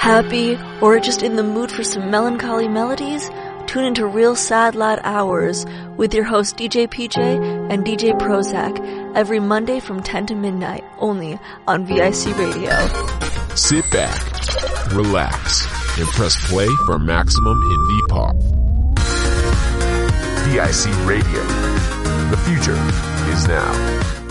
happy, or just in the mood for some melancholy melodies? Tune into Real Sad Lad Hours with your hosts DJ PJ and DJ Prozac every Monday from 10 to midnight, only on VIC Radio. Sit back, relax, and press play for maximum indie pop. VIC Radio. The future is now.